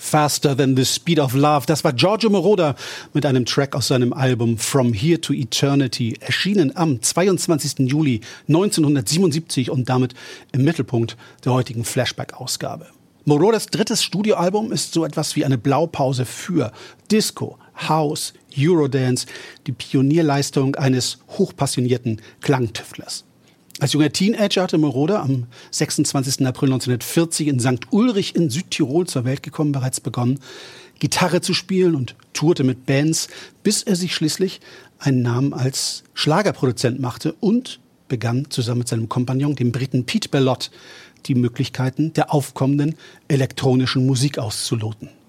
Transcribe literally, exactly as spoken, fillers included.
Faster Than the Speed of Love. Das war Giorgio Moroder mit einem Track aus seinem Album From Here to Eternity, erschienen am zweiundzwanzigsten Juli neunzehnhundertsiebenundsiebzig und damit im Mittelpunkt der heutigen Flashback-Ausgabe. Moroders drittes Studioalbum ist so etwas wie eine Blaupause für Disco, House, Eurodance, die Pionierleistung eines hochpassionierten Klangtüftlers. Als junger Teenager hatte Moroder am sechsundzwanzigsten April neunzehnhundertvierzig in Sankt Ulrich in Südtirol zur Welt gekommen bereits begonnen, Gitarre zu spielen und tourte mit Bands, bis er sich schließlich einen Namen als Schlagerproduzent machte und begann zusammen mit seinem Kompagnon, dem Briten Pete Bellotte, die Möglichkeiten der aufkommenden elektronischen Musik auszuloten.